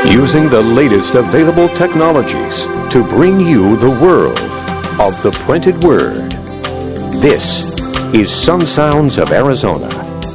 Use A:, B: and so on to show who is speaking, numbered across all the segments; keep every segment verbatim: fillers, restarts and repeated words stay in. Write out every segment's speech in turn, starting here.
A: Using the latest available technologies to bring you the world of the printed word. This is Some Sounds of Arizona.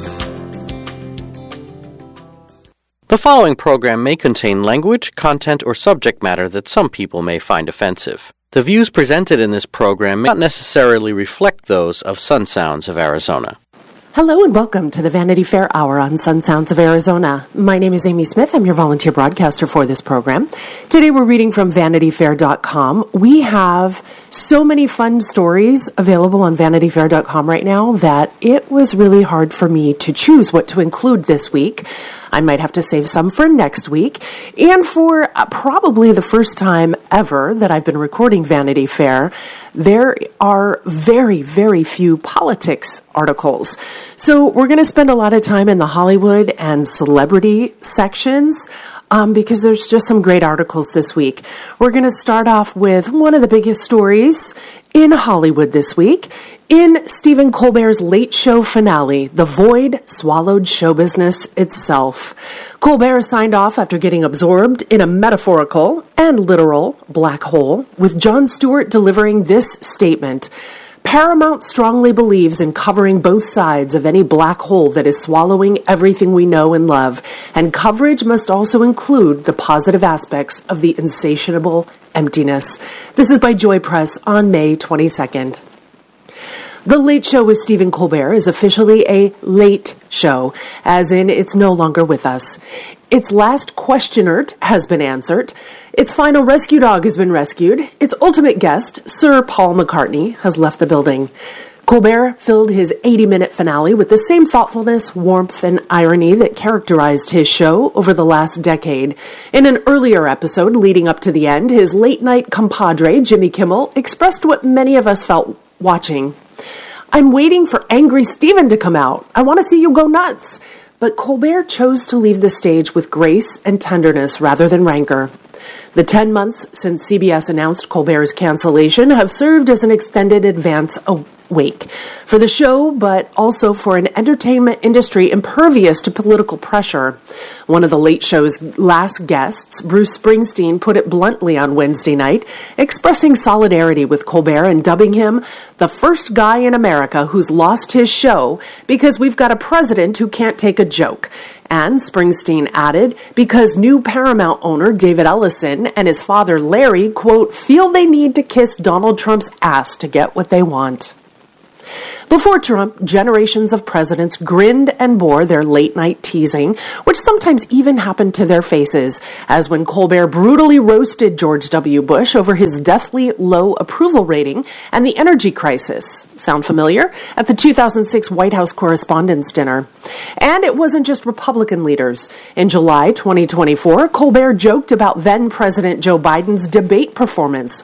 B: The following program may contain language, content, or subject matter that some people may find offensive. The views presented in this program may not necessarily reflect those of Sun Sounds of Arizona.
C: Hello and welcome to the Vanity Fair Hour on Sun Sounds of Arizona. My name is Amy Smith. I'm your volunteer broadcaster for this program. Today we're reading from vanity fair dot com. We have so many fun stories available on vanity fair dot com right now that it was really hard for me to choose what to include this week. I might have to save some for next week. And for uh, probably the first time ever that I've been recording Vanity Fair, there are very, very few politics articles. So we're going to spend a lot of time in the Hollywood and celebrity sections um, because there's just some great articles this week. We're going to start off with one of the biggest stories in Hollywood this week. In Stephen Colbert's Late Show finale, the void swallowed show business itself. Colbert signed off after getting absorbed in a metaphorical and literal black hole, with Jon Stewart delivering this statement: Paramount strongly believes in covering both sides of any black hole that is swallowing everything we know and love, and coverage must also include the positive aspects of the insatiable emptiness. This is by Joy Press on May twenty-second. The Late Show with Stephen Colbert is officially a late show, as in it's no longer with us. Its last questioner has been answered. Its final rescue dog has been rescued. Its ultimate guest, Sir Paul McCartney, has left the building. Colbert filled his eighty-minute finale with the same thoughtfulness, warmth, and irony that characterized his show over the last decade. In an earlier episode leading up to the end, his late-night compadre, Jimmy Kimmel, expressed what many of us felt watching. I'm waiting for Angry Stephen to come out. I want to see you go nuts. But Colbert chose to leave the stage with grace and tenderness rather than rancor. The ten months since C B S announced Colbert's cancellation have served as an extended advance awake for the show, but also for an entertainment industry impervious to political pressure. One of the Late Show's last guests, Bruce Springsteen, put it bluntly on Wednesday night, expressing solidarity with Colbert and dubbing him the first guy in America who's lost his show because we've got a president who can't take a joke. And Springsteen added, because new Paramount owner David Ellison and his father Larry, quote, feel they need to kiss Donald Trump's ass to get what they want. Before Trump, generations of presidents grinned and bore their late-night teasing, which sometimes even happened to their faces, as when Colbert brutally roasted George W. Bush over his deathly low approval rating and the energy crisis. Sound familiar? At the two thousand six White House Correspondents' Dinner. And it wasn't just Republican leaders. In July twenty twenty-four, Colbert joked about then-President Joe Biden's debate performance.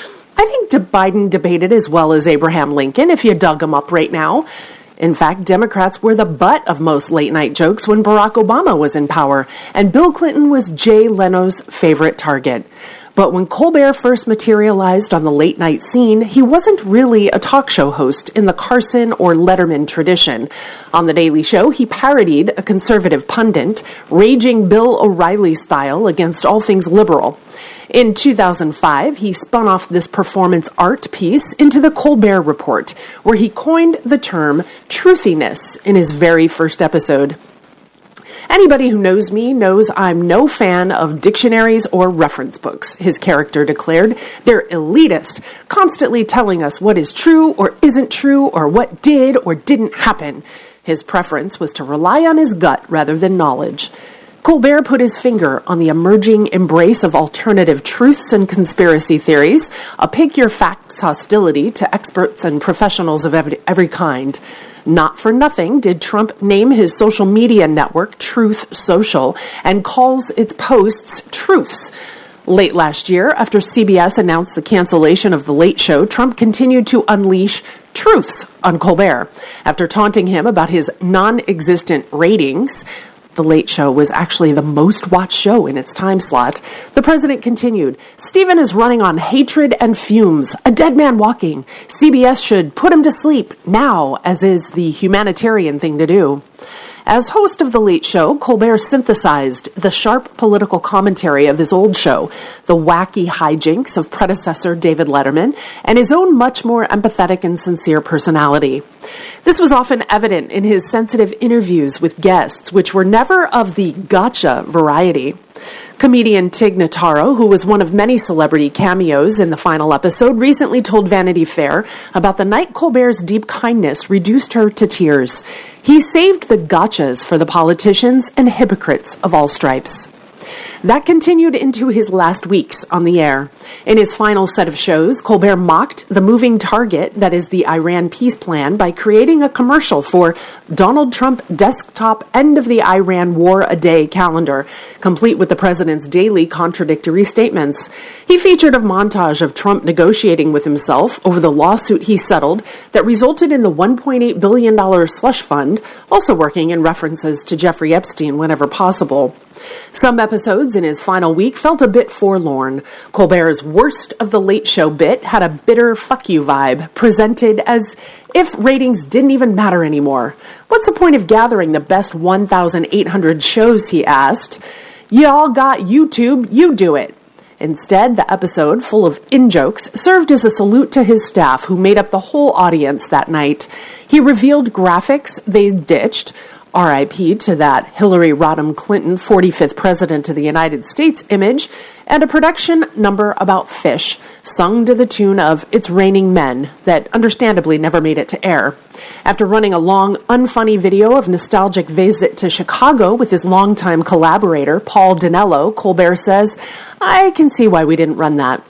C: I think Biden debated as well as Abraham Lincoln, if you dug him up right now. In fact, Democrats were the butt of most late-night jokes when Barack Obama was in power, and Bill Clinton was Jay Leno's favorite target. But when Colbert first materialized on the late-night scene, he wasn't really a talk show host in the Carson or Letterman tradition. On The Daily Show, he parodied a conservative pundit, raging Bill O'Reilly style against all things liberal. In two thousand five, he spun off this performance art piece into the Colbert Report, where he coined the term truthiness in his very first episode. Anybody who knows me knows I'm no fan of dictionaries or reference books, his character declared. They're elitist, constantly telling us what is true or isn't true or what did or didn't happen. His preference was to rely on his gut rather than knowledge. Colbert put his finger on the emerging embrace of alternative truths and conspiracy theories, a pick-your-facts hostility to experts and professionals of every, every kind. Not for nothing did Trump name his social media network Truth Social and calls its posts truths. Late last year, after C B S announced the cancellation of The Late Show, Trump continued to unleash truths on Colbert. After taunting him about his non-existent ratings, The Late Show was actually the most watched show in its time slot. The president continued, Stephen is running on hatred and fumes, a dead man walking. C B S should put him to sleep now, as is the humanitarian thing to do. As host of The Late Show, Colbert synthesized the sharp political commentary of his old show, the wacky hijinks of predecessor David Letterman, and his own much more empathetic and sincere personality. This was often evident in his sensitive interviews with guests, which were never of the gotcha variety. Comedian Tig Notaro, who was one of many celebrity cameos in the final episode, recently told Vanity Fair about the night Colbert's deep kindness reduced her to tears. He saved the gotchas for the politicians and hypocrites of all stripes. That continued into his last weeks on the air. In his final set of shows, Colbert mocked the moving target that is the Iran peace plan by creating a commercial for Donald Trump desktop end of the Iran war a day calendar, complete with the president's daily contradictory statements. He featured a montage of Trump negotiating with himself over the lawsuit he settled that resulted in the one point eight billion dollars slush fund, also working in references to Jeffrey Epstein whenever possible. Some episodes in his final week felt a bit forlorn. Colbert's worst of the Late Show bit had a bitter fuck you vibe, presented as if ratings didn't even matter anymore. What's the point of gathering the best one thousand eight hundred shows, he asked. Y'all got YouTube, you do it. Instead, the episode, full of in-jokes, served as a salute to his staff who made up the whole audience that night. He revealed graphics they ditched, R I P to that Hillary Rodham Clinton forty-fifth President of the United States image, and a production number about fish, sung to the tune of It's Raining Men, that understandably never made it to air. After running a long, unfunny video of nostalgic visit to Chicago with his longtime collaborator, Paul Dinello, Colbert says, I can see why we didn't run that.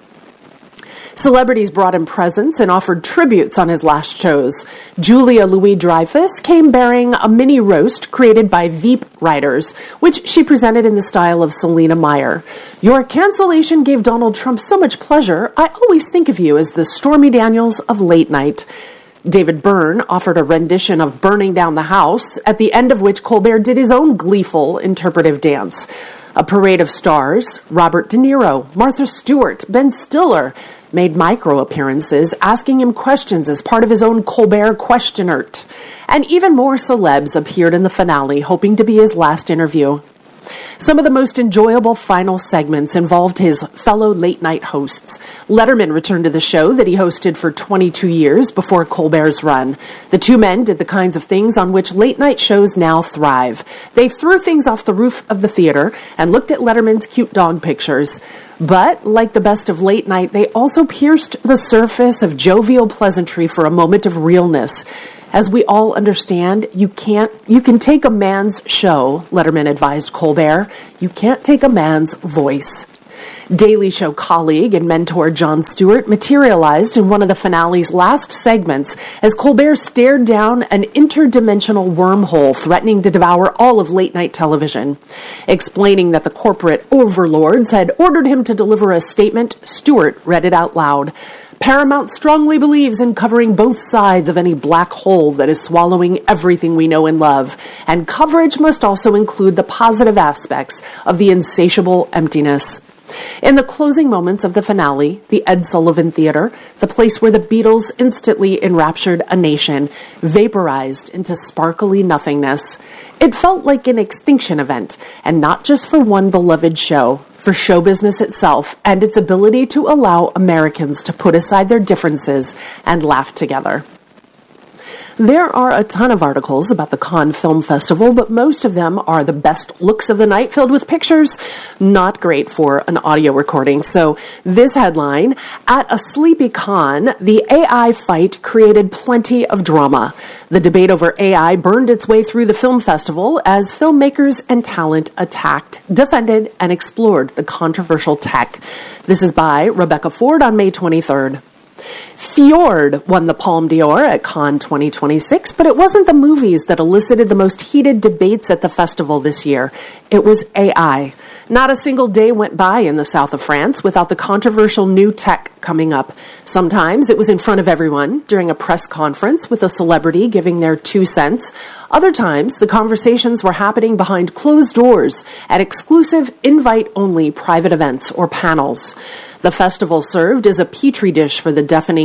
C: Celebrities brought him presents and offered tributes on his last shows. Julia Louis-Dreyfus came bearing a mini roast created by Veep writers, which she presented in the style of Selena Meyer. Your cancellation gave Donald Trump so much pleasure, I always think of you as the Stormy Daniels of late night. David Byrne offered a rendition of Burning Down the House, at the end of which Colbert did his own gleeful interpretive dance. A parade of stars, Robert De Niro, Martha Stewart, Ben Stiller, made micro-appearances, asking him questions as part of his own Colbert Questionert. And even more celebs appeared in the finale, hoping to be his last interview. Some of the most enjoyable final segments involved his fellow late-night hosts. Letterman returned to the show that he hosted for twenty-two years before Colbert's run. The two men did the kinds of things on which late-night shows now thrive. They threw things off the roof of the theater and looked at Letterman's cute dog pictures. But, like the best of late night, they also pierced the surface of jovial pleasantry for a moment of realness. As we all understand, you can't, you can take a man's show, Letterman advised Colbert. You can't take a man's voice. Daily Show colleague and mentor Jon Stewart materialized in one of the finale's last segments as Colbert stared down an interdimensional wormhole threatening to devour all of late-night television. Explaining that the corporate overlords had ordered him to deliver a statement, Stewart read it out loud. Paramount strongly believes in covering both sides of any black hole that is swallowing everything we know and love, and coverage must also include the positive aspects of the insatiable emptiness. In the closing moments of the finale, the Ed Sullivan Theater, the place where the Beatles instantly enraptured a nation, vaporized into sparkly nothingness. It felt like an extinction event, and not just for one beloved show, for show business itself and its ability to allow Americans to put aside their differences and laugh together. There are a ton of articles about the Cannes Film Festival, but most of them are the best looks of the night filled with pictures. Not great for an audio recording. So this headline, at a sleepy Cannes, the A I fight created plenty of drama. The debate over A I burned its way through the film festival as filmmakers and talent attacked, defended, and explored the controversial tech. This is by Rebecca Ford on May twenty-third. Fjord won the Palme d'Or at Cannes twenty twenty-six, but it wasn't the movies that elicited the most heated debates at the festival this year. It was A I. Not a single day went by in the south of France without the controversial new tech coming up. Sometimes it was in front of everyone during a press conference with a celebrity giving their two cents. Other times, the conversations were happening behind closed doors at exclusive invite-only private events or panels. The festival served as a petri dish for the deafening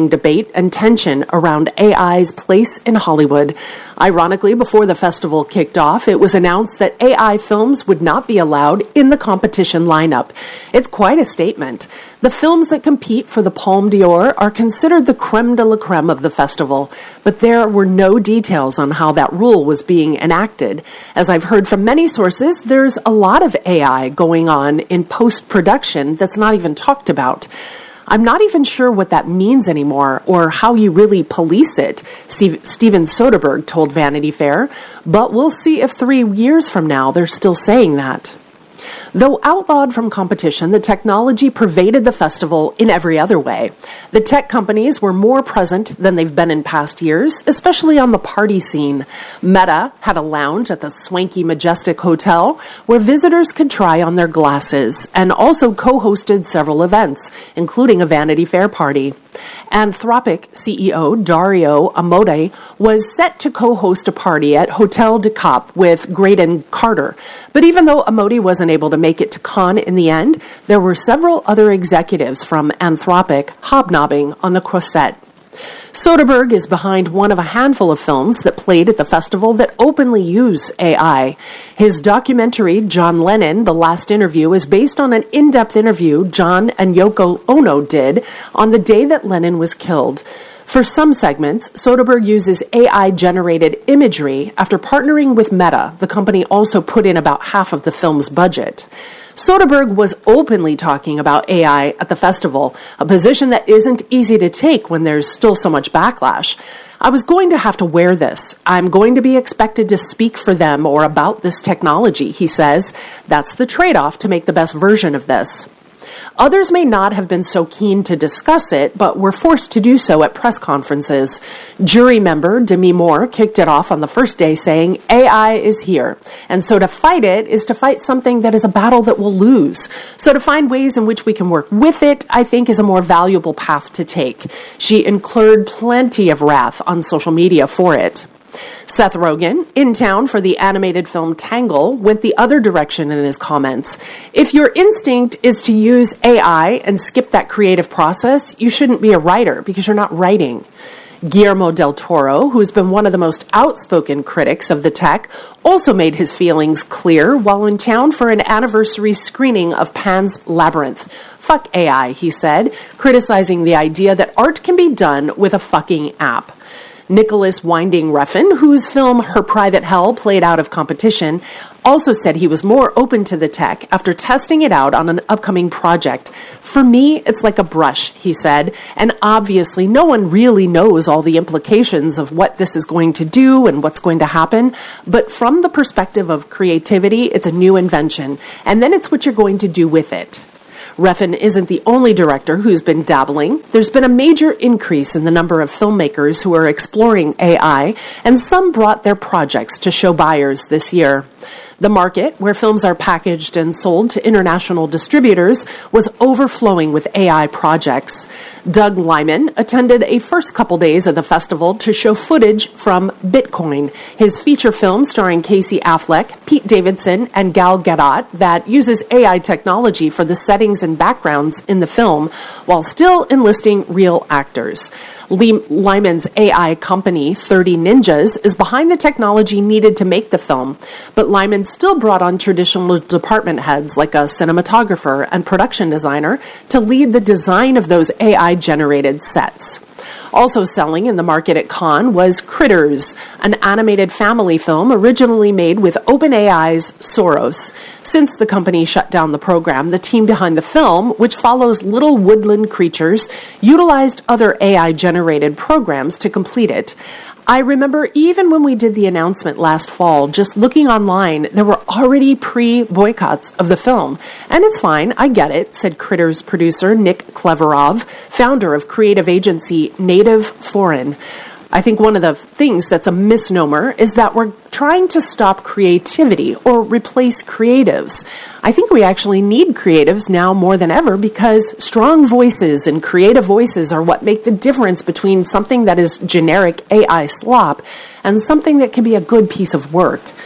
C: growing debate and tension around A I's place in Hollywood. Ironically, before the festival kicked off, it was announced that A I films would not be allowed in the competition lineup. It's quite a statement. The films that compete for the Palme d'Or are considered the creme de la creme of the festival, but there were no details on how that rule was being enacted. As I've heard from many sources, there's a lot of A I going on in post-production that's not even talked about. I'm not even sure what that means anymore or how you really police it, Steve, Steven Soderbergh told Vanity Fair, but we'll see if three years from now they're still saying that. Though outlawed from competition, the technology pervaded the festival in every other way. The tech companies were more present than they've been in past years, especially on the party scene. Meta had a lounge at the swanky Majestic Hotel where visitors could try on their glasses and also co-hosted several events, including a Vanity Fair party. Anthropic C E O Dario Amodei was set to co-host a party at Hotel de Cap with Graydon Carter. But even though Amodei wasn't able to make it to Cannes in the end, there were several other executives from Anthropic hobnobbing on the Croisette. Soderbergh is behind one of a handful of films that played at the festival that openly use A I. His documentary, John Lennon, The Last Interview, is based on an in-depth interview John and Yoko Ono did on the day that Lennon was killed. For some segments, Soderbergh uses A I-generated imagery after partnering with Meta. The company also put in about half of the film's budget. Soderbergh was openly talking about A I at the festival, a position that isn't easy to take when there's still so much backlash. I was going to have to wear this. I'm going to be expected to speak for them or about this technology, he says. That's the trade-off to make the best version of this. Others may not have been so keen to discuss it, but were forced to do so at press conferences. Jury member Demi Moore kicked it off on the first day saying, A I is here. And so to fight it is to fight something that is a battle that we'll lose. So to find ways in which we can work with it, I think is a more valuable path to take. She incurred plenty of wrath on social media for it. Seth Rogen, in town for the animated film Tangle, went the other direction in his comments. If your instinct is to use A I and skip that creative process, you shouldn't be a writer because you're not writing. Guillermo del Toro, who's been one of the most outspoken critics of the tech, also made his feelings clear while in town for an anniversary screening of Pan's Labyrinth. Fuck A I, he said, criticizing the idea that art can be done with a fucking app. Nicholas Winding Refn, whose film Her Private Hell played out of competition, also said he was more open to the tech after testing it out on an upcoming project. For me, it's like a brush, he said, and obviously no one really knows all the implications of what this is going to do and what's going to happen, but from the perspective of creativity, it's a new invention, and then it's what you're going to do with it. Refn isn't the only director who's been dabbling. There's been a major increase in the number of filmmakers who are exploring A I, and some brought their projects to show buyers this year. The market, where films are packaged and sold to international distributors, was overflowing with A I projects. Doug Liman attended a first couple days of the festival to show footage from Bitcoin, his feature film starring Casey Affleck, Pete Davidson, and Gal Gadot that uses A I technology for the settings and backgrounds in the film while still enlisting real actors. Lyman's A I company, thirty Ninjas, is behind the technology needed to make the film, but Lyman still brought on traditional department heads like a cinematographer and production designer to lead the design of those A I-generated sets. Also selling in the market at Cannes was Critters, an animated family film originally made with OpenAI's Soros. Since the company shut down the program, the team behind the film, which follows little woodland creatures, utilized other A I-generated programs to complete it. I remember even when we did the announcement last fall, just looking online, there were already pre-boycotts of the film. And it's fine, I get it, said Critters producer Nick Kleverov, founder of creative agency Native Foreign. I think one of the things that's a misnomer is that we're trying to stop creativity or replace creatives. I think we actually need creatives now more than ever because strong voices and creative voices are what make the difference between something that is generic A I slop and something that can be a good piece of work.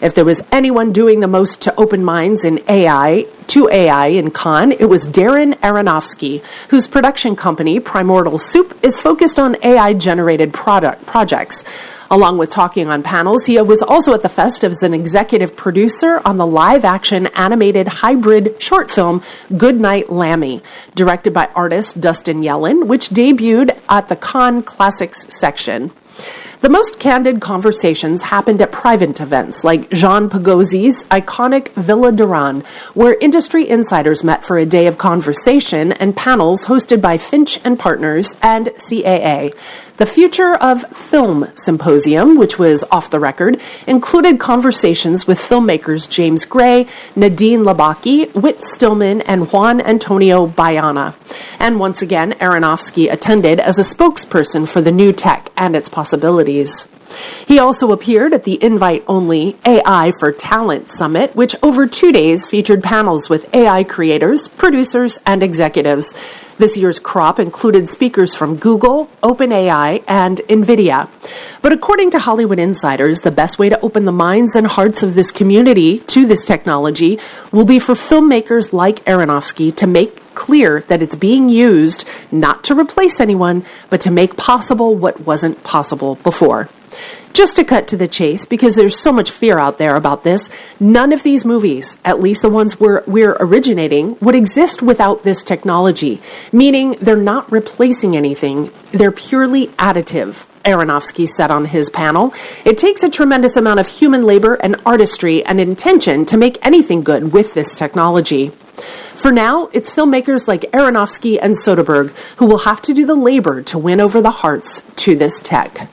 C: If there was anyone doing the most to open minds in A I, to A I in Cannes, it was Darren Aronofsky, whose production company, Primordial Soup, is focused on A I-generated product projects. Along with talking on panels, he was also at the fest as an executive producer on the live-action animated hybrid short film Goodnight Lammy, directed by artist Dustin Yellin, which debuted at the Cannes Classics section. The most candid conversations happened at private events like Jean Pagosi's iconic Villa Duran, where industry insiders met for a day of conversation and panels hosted by Finch and Partners and C A A. The Future of Film Symposium, which was off the record, included conversations with filmmakers James Gray, Nadine Labaki, Whit Stillman, and Juan Antonio Bayana. And once again, Aronofsky attended as a spokesperson for the new tech and its possibilities. He also appeared at the invite-only A I for Talent Summit, which over two days featured panels with A I creators, producers, and executives. This year's crop included speakers from Google, OpenAI, and NVIDIA. But according to Hollywood insiders, the best way to open the minds and hearts of this community to this technology will be for filmmakers like Aronofsky to make clear that it's being used not to replace anyone, but to make possible what wasn't possible before. Just to cut to the chase, because there's so much fear out there about this, none of these movies, at least the ones we're, we're originating, would exist without this technology, meaning they're not replacing anything, they're purely additive. Aronofsky said on his panel, "It takes a tremendous amount of human labor and artistry and intention to make anything good with this technology." For now, it's filmmakers like Aronofsky and Soderbergh who will have to do the labor to win over the hearts to this tech.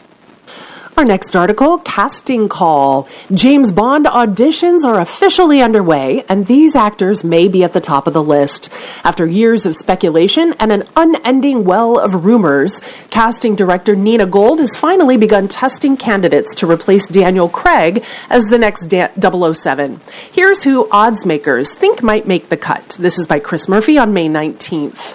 C: Our next article, Casting Call. James Bond auditions are officially underway, and these actors may be at the top of the list. After years of speculation and an unending well of rumors, casting director Nina Gold has finally begun testing candidates to replace Daniel Craig as the next da- double oh seven. Here's who odds makers think might make the cut. This is by Chris Murphy on May nineteenth.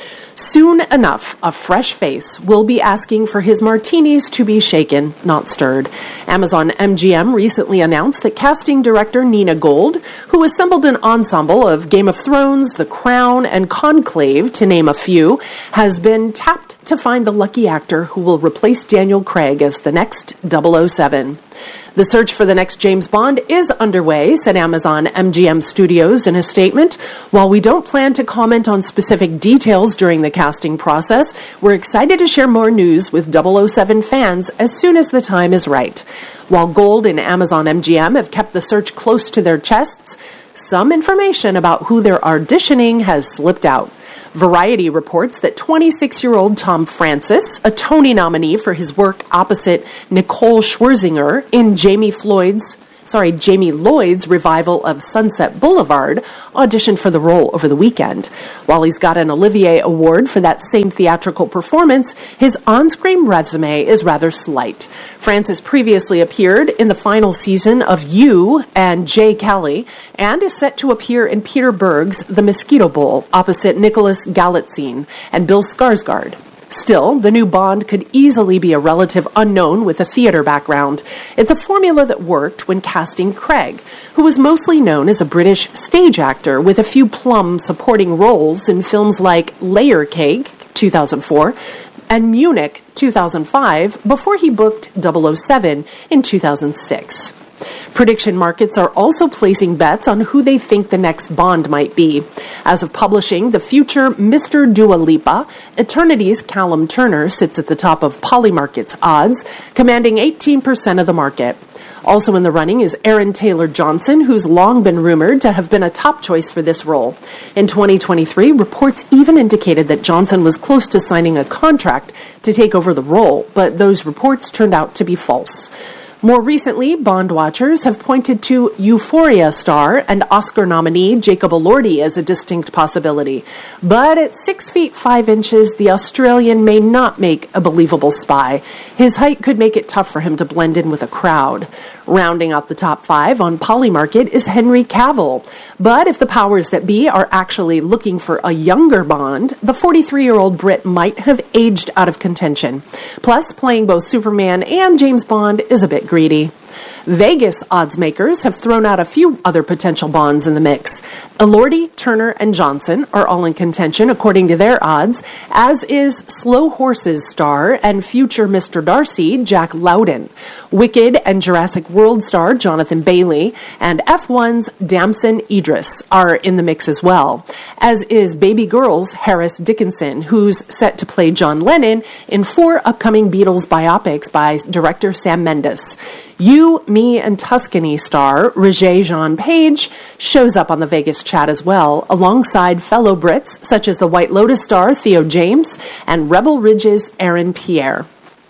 C: Soon enough, a fresh face will be asking for his martinis to be shaken, not stirred. Amazon M G M recently announced that casting director Nina Gold, who assembled an ensemble of Game of Thrones, The Crown, and Conclave, to name a few, has been tapped to find the lucky actor who will replace Daniel Craig as the next double oh seven. The search for the next James Bond is underway, said Amazon M G M Studios in a statement. While we don't plan to comment on specific details during the casting process, we're excited to share more news with double oh seven fans as soon as the time is right. While Gold and Amazon M G M have kept the search close to their chests, some information about who they're auditioning has slipped out. Variety reports that twenty-six-year-old Tom Francis, a Tony nominee for his work opposite Nicole Scherzinger in Jamie Floyd's, sorry, Jamie Lloyd's revival of Sunset Boulevard, auditioned for the role over the weekend. While he's got an Olivier Award for that same theatrical performance, his on-screen resume is rather slight. Francis previously appeared in the final season of You and Jay Kelly, and is set to appear in Peter Berg's The Mosquito Bowl opposite Nicholas Galitzine and Bill Skarsgård. Still, the new Bond could easily be a relative unknown with a theater background. It's a formula that worked when casting Craig, who was mostly known as a British stage actor with a few plum supporting roles in films like Layer Cake, two thousand four, and Munich, two thousand five, before he booked double oh seven in two thousand six. Prediction markets are also placing bets on who they think the next Bond might be. As of publishing, the future Mister Dua Lipa, Eternity's Callum Turner sits at the top of Polymarket's odds, commanding eighteen percent of the market. Also in the running is Aaron Taylor-Johnson, who's long been rumored to have been a top choice for this role. In twenty twenty-three, reports even indicated that Johnson was close to signing a contract to take over the role, but those reports turned out to be false. More recently, Bond watchers have pointed to Euphoria star and Oscar nominee Jacob Elordi as a distinct possibility. But at six feet five inches, the Australian may not make a believable spy. His height could make it tough for him to blend in with a crowd. Rounding out the top five on Polymarket is Henry Cavill. But if the powers that be are actually looking for a younger Bond, the forty-three-year-old Brit might have aged out of contention. Plus, playing both Superman and James Bond is a bit greedy. Vegas odds makers have thrown out a few other potential bonds in the mix. Elordi, Turner, and Johnson are all in contention according to their odds, as is Slow Horses star and future Mister Darcy, Jack Lowden. Wicked and Jurassic World star Jonathan Bailey and F one's Damson Idris are in the mix as well, as is Baby Girl's Harris Dickinson, who's set to play John Lennon in four upcoming Beatles biopics by director Sam Mendes. You, Me, and Tuscany star Regé-Jean Page shows up on the Vegas chat as well, alongside fellow Brits such as the White Lotus star Theo James and Rebel Ridge's Aaron Pierre.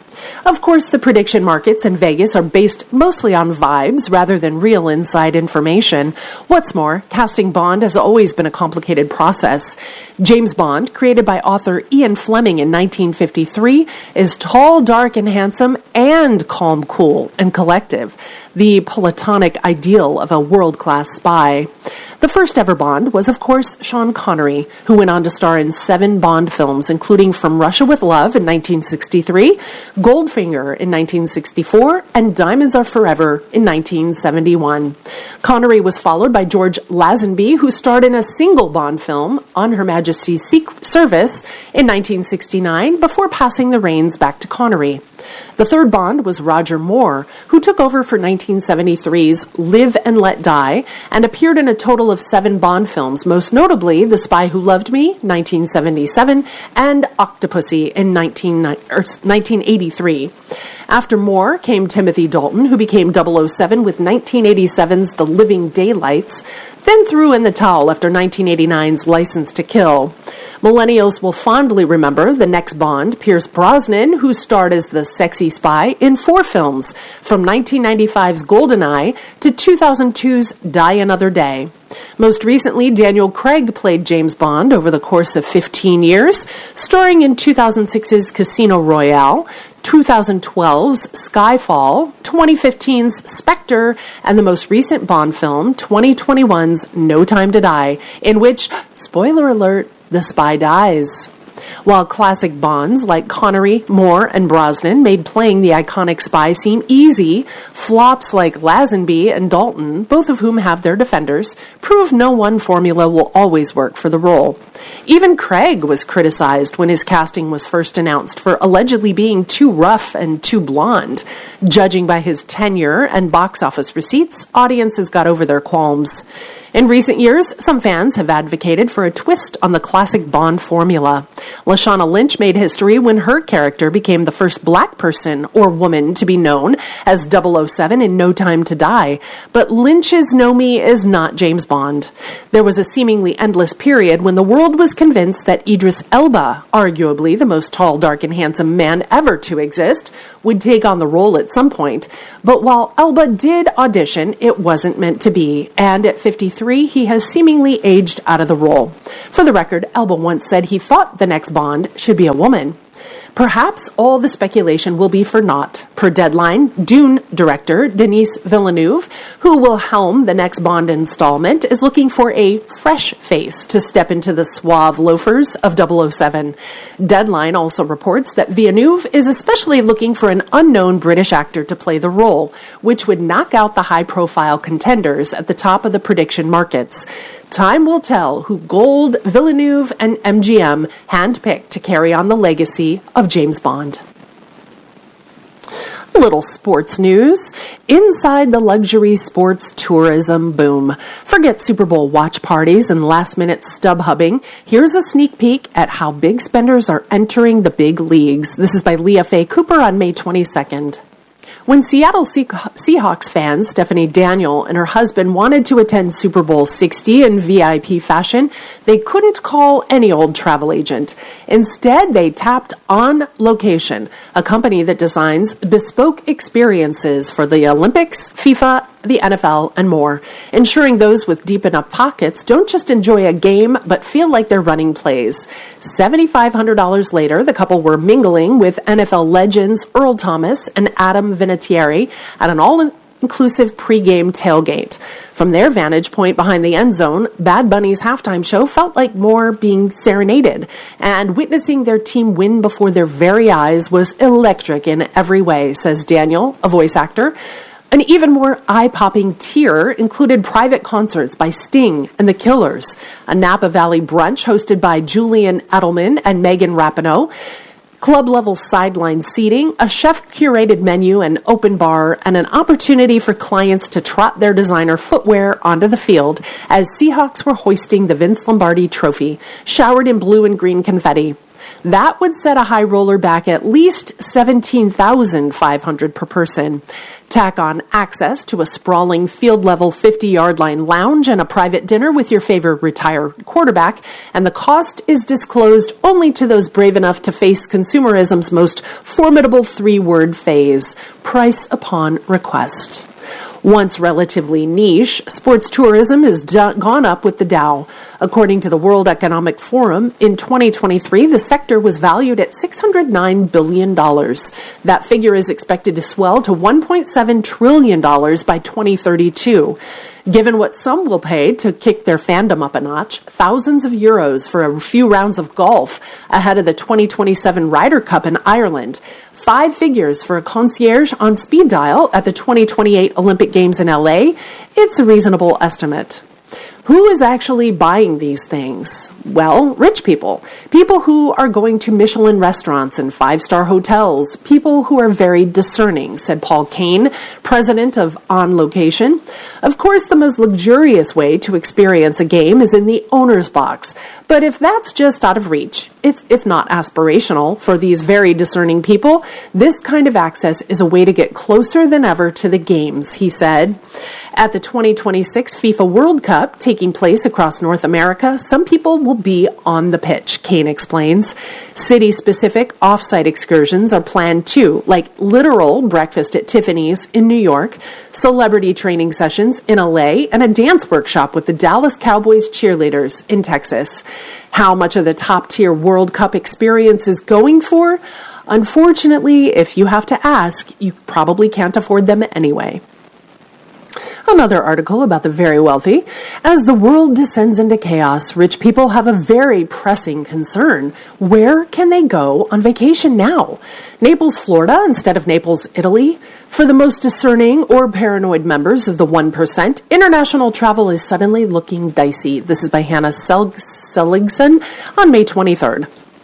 C: Of course, the prediction markets in Vegas are based mostly on vibes rather than real inside information. What's more, casting Bond has always been a complicated process. James Bond, created by author Ian Fleming in nineteen fifty-three, is tall, dark, and handsome, and calm, cool, and collective, the platonic ideal of a world-class spy. The first ever Bond was, of course, Sean Connery, who went on to star in seven Bond films, including From Russia with Love in nineteen sixty-three, Goldfinger in nineteen sixty-four, and Diamonds Are Forever in nineteen seventy-one. Connery was followed by George Lazenby, who starred in a single Bond film, On Her Majesty's Secret Service, in nineteen sixty-nine, before passing the reins back to Connery. The third Bond was Roger Moore, who took over for nineteen seventy-three's Live and Let Die and appeared in a total of seven Bond films, most notably The Spy Who Loved Me, nineteen seventy-seven, and Octopussy in nineteen eighty-three. After Moore came Timothy Dalton, who became double oh seven with nineteen eighty-seven's The Living Daylights, then threw in the towel after nineteen eighty-nine's License to Kill. Millennials will fondly remember the next Bond, Pierce Brosnan, who starred as the sexy spy in four films, from nineteen ninety-five's GoldenEye to two thousand two's Die Another Day. Most recently, Daniel Craig played James Bond over the course of fifteen years, starring in two thousand six's Casino Royale, two thousand twelve's Skyfall, twenty fifteen's Spectre, and the most recent Bond film, twenty twenty-one's No Time to Die, in which, spoiler alert, the spy dies. While classic Bonds like Connery, Moore, and Brosnan made playing the iconic spy seem easy, flops like Lazenby and Dalton, both of whom have their defenders, prove no one formula will always work for the role. Even Craig was criticized when his casting was first announced for allegedly being too rough and too blonde. Judging by his tenure and box office receipts, audiences got over their qualms. In recent years, some fans have advocated for a twist on the classic Bond formula. Lashana Lynch made history when her character became the first black person or woman to be known as double oh seven in No Time to Die. But Lynch's Nomi is not James Bond. There was a seemingly endless period when the world was convinced that Idris Elba, arguably the most tall, dark, and handsome man ever to exist, would take on the role at some point. But while Elba did audition, it wasn't meant to be, and at fifty-three, he has seemingly aged out of the role. For the record, Elba once said he thought the next Bond should be a woman. Perhaps all the speculation will be for naught. Per Deadline, Dune director Denis Villeneuve, who will helm the next Bond installment, is looking for a fresh face to step into the suave loafers of double oh seven. Deadline also reports that Villeneuve is especially looking for an unknown British actor to play the role, which would knock out the high-profile contenders at the top of the prediction markets. Time will tell who Gold, Villeneuve, and M G M handpicked to carry on the legacy of James Bond. A little sports news. Inside the luxury sports tourism boom. Forget Super Bowl watch parties and last-minute stub hubbing. Here's a sneak peek at how big spenders are entering the big leagues. This is by Leah Faye Cooper on May twenty-second. When Seattle Seahawks fan Stephanie Daniel and her husband wanted to attend Super Bowl sixty in V I P fashion, they couldn't call any old travel agent. Instead, they tapped On Location, a company that designs bespoke experiences for the Olympics, FIFA, the N F L, and more, ensuring those with deep enough pockets don't just enjoy a game, but feel like they're running plays. seven thousand five hundred dollars later, the couple were mingling with N F L legends Earl Thomas and Adam Vinatieri at an all-inclusive pregame tailgate. From their vantage point behind the end zone, Bad Bunny's halftime show felt like more being serenaded, and witnessing their team win before their very eyes was electric in every way, says Daniel, a voice actor. An even more eye-popping tier included private concerts by Sting and The Killers, a Napa Valley brunch hosted by Julian Edelman and Megan Rapinoe, club-level sideline seating, a chef-curated menu, an open bar, and an opportunity for clients to trot their designer footwear onto the field as Seahawks were hoisting the Vince Lombardi Trophy, showered in blue and green confetti. That would set a high roller back at least seventeen thousand five hundred dollars per person. Tack on access to a sprawling field-level fifty-yard line lounge and a private dinner with your favorite retired quarterback, and the cost is disclosed only to those brave enough to face consumerism's most formidable three-word phase, price upon request. Once relatively niche, sports tourism has do- gone up with the Dow. According to the World Economic Forum, in twenty twenty-three, the sector was valued at six hundred nine billion dollars. That figure is expected to swell to one point seven trillion dollars by twenty thirty-two. Given what some will pay to kick their fandom up a notch, thousands of euros for a few rounds of golf ahead of the twenty twenty-seven Ryder Cup in Ireland, five figures for a concierge on speed dial at the twenty twenty-eight Olympic Games in L A, it's a reasonable estimate. Who is actually buying these things? Well, rich people. People who are going to Michelin restaurants and five-star hotels. People who are very discerning, said Paul Kane, president of On Location. Of course, the most luxurious way to experience a game is in the owner's box. But if that's just out of reach, it's, if not aspirational, for these very discerning people, this kind of access is a way to get closer than ever to the games, he said. At the twenty twenty-six FIFA World Cup taking place across North America, some people will be on the pitch, Kane explains. City-specific off-site excursions are planned too, like literal breakfast at Tiffany's in New York, celebrity training sessions in L A, and a dance workshop with the Dallas Cowboys cheerleaders in Texas. How much of the top-tier World Cup experience is going for? Unfortunately, if you have to ask, you probably can't afford them anyway. Another article about the very wealthy. As the world descends into chaos, rich people have a very pressing concern. Where can they go on vacation now? Naples, Florida, instead of Naples, Italy? For the most discerning or paranoid members of the one percent, international travel is suddenly looking dicey. This is by Hannah Sel- Seligson on May twenty-third.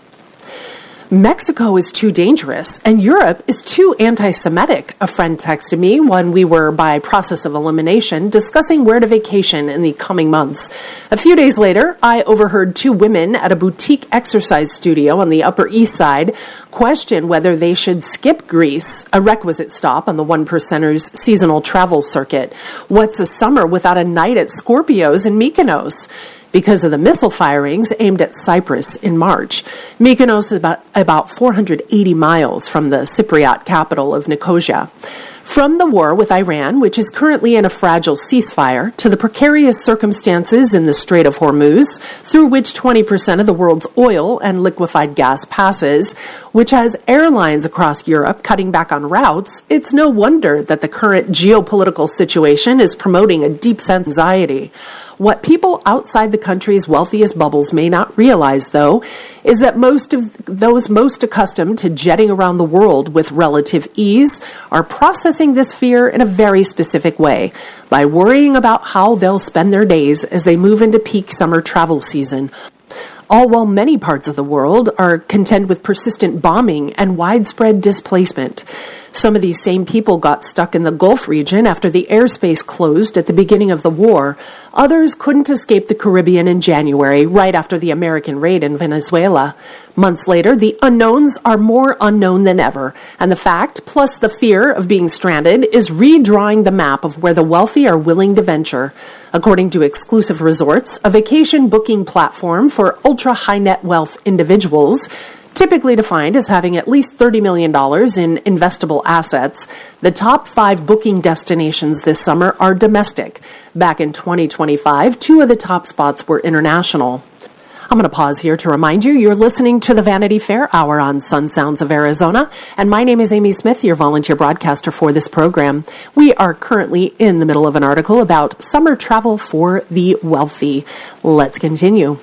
C: Mexico is too dangerous, and Europe is too anti-Semitic, a friend texted me when we were, by process of elimination, discussing where to vacation in the coming months. A few days later, I overheard two women at a boutique exercise studio on the Upper East Side question whether they should skip Greece, a requisite stop on the one percenters' seasonal travel circuit. What's a summer without a night at Scorpios in Mykonos? Because of the missile firings aimed at Cyprus in March. Mykonos is about, about four hundred eighty miles from the Cypriot capital of Nicosia. From the war with Iran, which is currently in a fragile ceasefire, to the precarious circumstances in the Strait of Hormuz, through which twenty percent of the world's oil and liquefied gas passes, which has airlines across Europe cutting back on routes, it's no wonder that the current geopolitical situation is promoting a deep sense of anxiety. What people outside the country's wealthiest bubbles may not realize, though, is that most of those most accustomed to jetting around the world with relative ease are processing this fear in a very specific way, by worrying about how they'll spend their days as they move into peak summer travel season. All while many parts of the world are contend with persistent bombing and widespread displacement. Some of these same people got stuck in the Gulf region after the airspace closed at the beginning of the war. Others couldn't escape the Caribbean in January, right after the American raid in Venezuela. Months later, the unknowns are more unknown than ever, and the fact, plus the fear of being stranded, is redrawing the map of where the wealthy are willing to venture. According to Exclusive Resorts, a vacation booking platform for ultra-high net wealth individuals, typically defined as having at least thirty million dollars in investable assets, the top five booking destinations this summer are domestic. Back in twenty twenty-five, two of the top spots were international. I'm going to pause here to remind you you're listening to the Vanity Fair Hour on Sun Sounds of Arizona, and my name is Amy Smith, your volunteer broadcaster for this program. We are currently in the middle of an article about summer travel for the wealthy. Let's continue.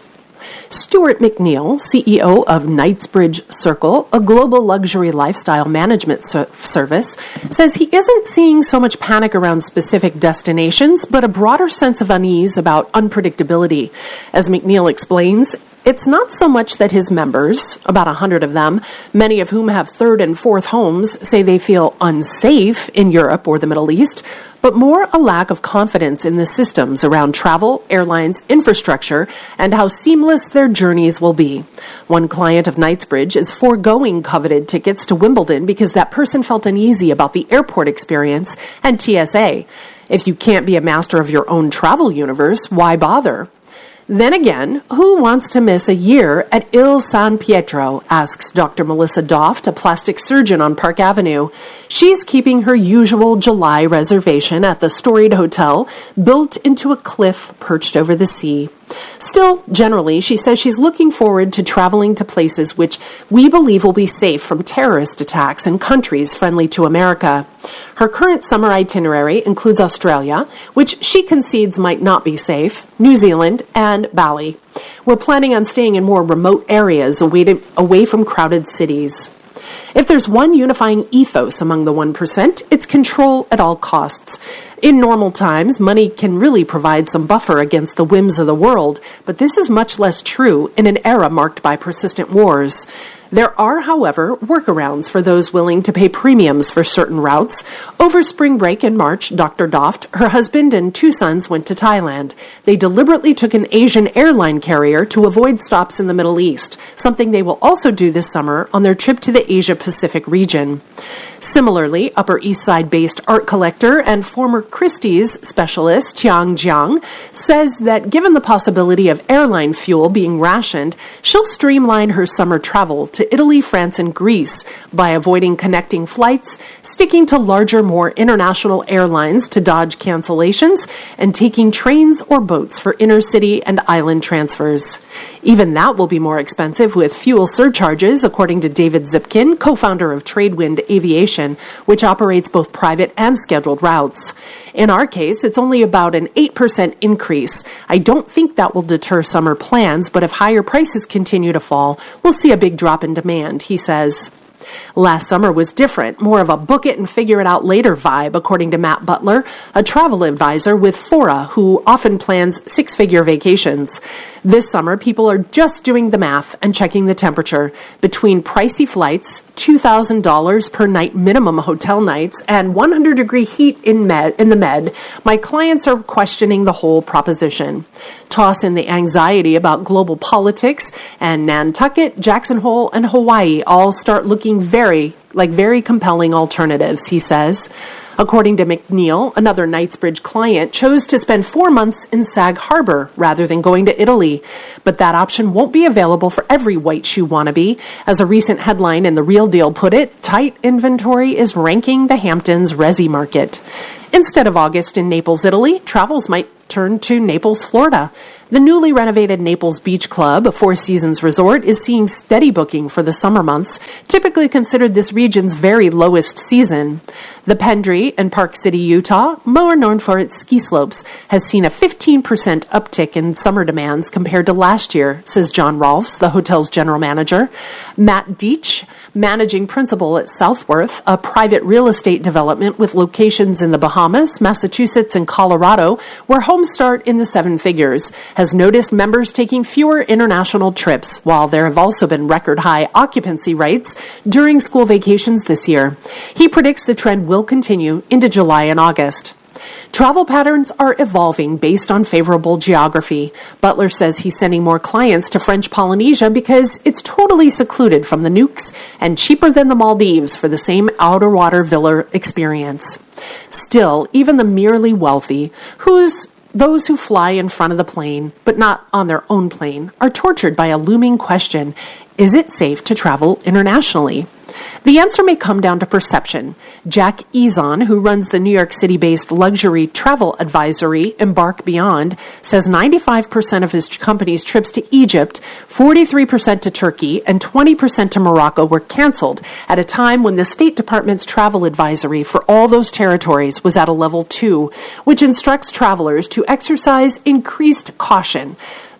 C: Stuart McNeil, C E O of Knightsbridge Circle, a global luxury lifestyle management ser- service, says he isn't seeing so much panic around specific destinations, but a broader sense of unease about unpredictability. As McNeil explains, it's not so much that his members, about a hundred of them, many of whom have third and fourth homes, say they feel unsafe in Europe or the Middle East, but more a lack of confidence in the systems around travel, airlines, infrastructure, and how seamless their journeys will be. One client of Knightsbridge is foregoing coveted tickets to Wimbledon because that person felt uneasy about the airport experience and T S A. If you can't be a master of your own travel universe, why bother? Then again, who wants to miss a year at Il San Pietro, asks Doctor Melissa Doft, a plastic surgeon on Park Avenue. She's keeping her usual July reservation at the storied hotel, built into a cliff perched over the sea. Still, generally, she says she's looking forward to traveling to places which we believe will be safe from terrorist attacks in countries friendly to America. Her current summer itinerary includes Australia, which she concedes might not be safe, New Zealand, and Bali. We're planning on staying in more remote areas away, to, away from crowded cities. If there's one unifying ethos among the one percent, it's control at all costs. In normal times, money can really provide some buffer against the whims of the world, but this is much less true in an era marked by persistent wars. There are, however, workarounds for those willing to pay premiums for certain routes. Over spring break in March, Doctor Doft, her husband, and two sons went to Thailand. They deliberately took an Asian airline carrier to avoid stops in the Middle East, something they will also do this summer on their trip to the Asia-Pacific region. Similarly, Upper East Side-based art collector and former Christie's specialist Tiang Jiang says that given the possibility of airline fuel being rationed, she'll streamline her summer travel to Italy, France, and Greece by avoiding connecting flights, sticking to larger, more international airlines to dodge cancellations, and taking trains or boats for inner-city and island transfers. Even that will be more expensive with fuel surcharges, according to David Zipkin, co-founder of Tradewind Aviation, which operates both private and scheduled routes. In our case, it's only about an eight percent increase. I don't think that will deter summer plans, but if higher prices continue to fall, we'll see a big drop in demand, he says. Last summer was different, more of a book it and figure it out later vibe, according to Matt Butler, a travel advisor with Fora, who often plans six-figure vacations. This summer, people are just doing the math and checking the temperature. Between pricey flights, two thousand dollars per night minimum hotel nights, and one hundred degree heat in, med, in the Med, my clients are questioning the whole proposition. Toss in the anxiety about global politics, and Nantucket, Jackson Hole, and Hawaii all start looking very, like very compelling alternatives, he says. According to McNeil, another Knightsbridge client chose to spend four months in Sag Harbor rather than going to Italy. But that option won't be available for every white shoe wannabe. As a recent headline in The Real Deal put it, tight inventory is ranking the Hamptons resi market. Instead of August in Naples, Italy, travels might turn to Naples, Florida. The newly renovated Naples Beach Club, a Four Seasons resort, is seeing steady booking for the summer months, typically considered this region's very lowest season. The Pendry in Park City, Utah, more known for its ski slopes, has seen a fifteen percent uptick in summer demands compared to last year, says John Rolfs, the hotel's general manager. Matt Deitch, managing principal at Southworth, a private real estate development with locations in the Bahamas, Massachusetts, and Colorado, where homes start in the seven figures, has noticed members taking fewer international trips, while there have also been record-high occupancy rates during school vacations this year. He predicts the trend will continue into July and August. Travel patterns are evolving based on favorable geography. Butler says he's sending more clients to French Polynesia because it's totally secluded from the nukes and cheaper than the Maldives for the same outer water villa experience. Still, even the merely wealthy, whose those who fly in front of the plane, but not on their own plane, are tortured by a looming question: is it safe to travel internationally? The answer may come down to perception. Jack Ezon, who runs the New York City-based luxury travel advisory Embark Beyond, says ninety-five percent of his company's trips to Egypt, forty-three percent to Turkey, and twenty percent to Morocco were canceled at a time when the State Department's travel advisory for all those territories was at a level two, which instructs travelers to exercise increased caution.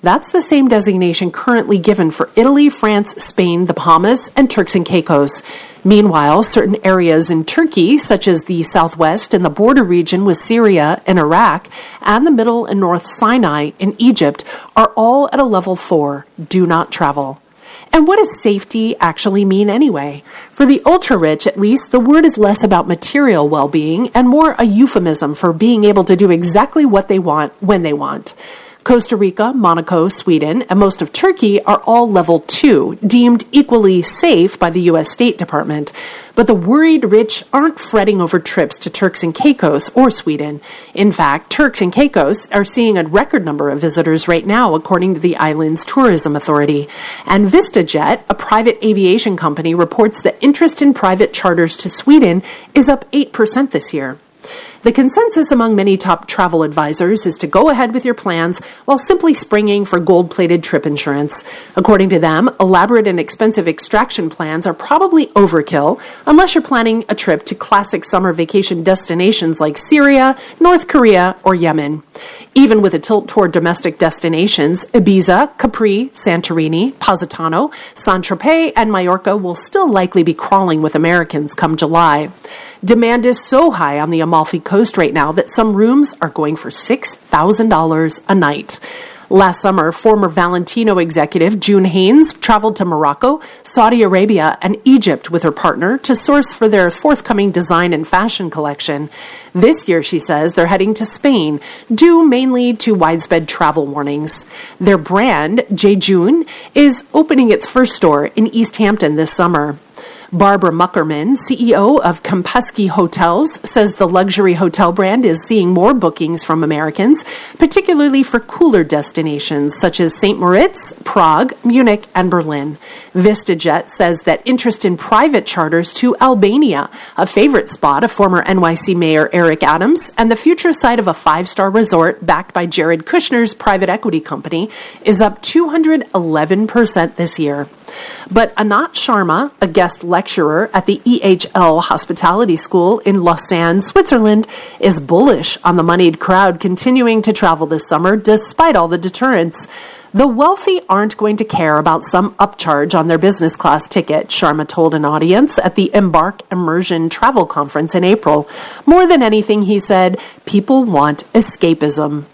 C: That's the same designation currently given for Italy, France, Spain, the Bahamas, and Turks and Caicos. Meanwhile, certain areas in Turkey, such as the southwest and the border region with Syria and Iraq, and the middle and north Sinai in Egypt, are all at a level four, do not travel. And what does safety actually mean anyway? For the ultra-rich, at least, the word is less about material well-being and more a euphemism for being able to do exactly what they want when they want. Costa Rica, Monaco, Sweden, and most of Turkey are all level two, deemed equally safe by the U S State Department. But the worried rich aren't fretting over trips to Turks and Caicos or Sweden. In fact, Turks and Caicos are seeing a record number of visitors right now, according to the island's tourism authority. And VistaJet, a private aviation company, reports that interest in private charters to Sweden is up eight percent this year. The consensus among many top travel advisors is to go ahead with your plans while simply springing for gold-plated trip insurance. According to them, elaborate and expensive extraction plans are probably overkill unless you're planning a trip to classic summer vacation destinations like Syria, North Korea, or Yemen. Even with a tilt toward domestic destinations, Ibiza, Capri, Santorini, Positano, Saint-Tropez, and Mallorca will still likely be crawling with Americans come July. Demand is so high on the Amalfi Coast right now that some rooms are going for six thousand dollars a night. Last summer, former Valentino executive June Haynes traveled to Morocco, Saudi Arabia, and Egypt with her partner to source for their forthcoming design and fashion collection. This year, she says, they're heading to Spain, due mainly to widespread travel warnings. Their brand, Jejune, is opening its first store in East Hampton this summer. Barbara Muckerman, C E O of Kempinski Hotels, says the luxury hotel brand is seeing more bookings from Americans, particularly for cooler destinations such as Saint Moritz, Prague, Munich, and Berlin. VistaJet says that interest in private charters to Albania, a favorite spot of former N Y C Mayor Eric Adams, and the future site of a five-star resort backed by Jared Kushner's private equity company, is up two hundred eleven percent this year. But Anat Sharma, a guest lecturer at the E H L Hospitality School in Lausanne, Switzerland, is bullish on the moneyed crowd continuing to travel this summer despite all the deterrents. The wealthy aren't going to care about some upcharge on their business class ticket, Sharma told an audience at the Embark Immersion Travel Conference in April. More than anything, he said, people want escapism.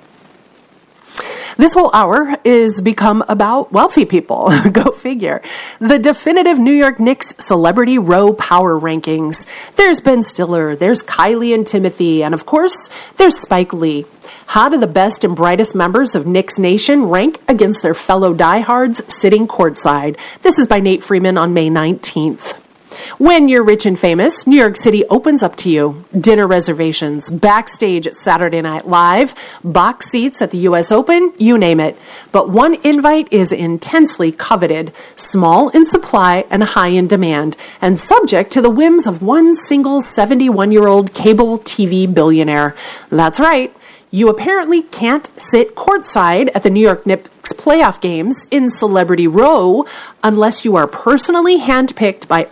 C: This whole hour is become about wealthy people. Go figure. The definitive New York Knicks Celebrity Row Power Rankings. There's Ben Stiller, there's Kylie and Timothy, and of course, there's Spike Lee. How do the best and brightest members of Knicks Nation rank against their fellow diehards sitting courtside? This is by Nate Freeman on May nineteenth. When you're rich and famous, New York City opens up to you. Dinner reservations, backstage at Saturday Night Live, box seats at the U S Open, you name it. But one invite is intensely coveted, small in supply and high in demand, and subject to the whims of one single seventy-one-year-old cable T V billionaire. That's right. You apparently can't sit courtside at the New York Knicks playoff games in Celebrity Row unless you are personally handpicked by